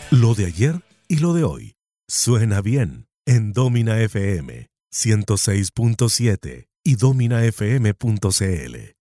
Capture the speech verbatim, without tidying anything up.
Lo de ayer y lo de hoy suena bien en Domina F M ciento seis punto siete y domina f m punto c l.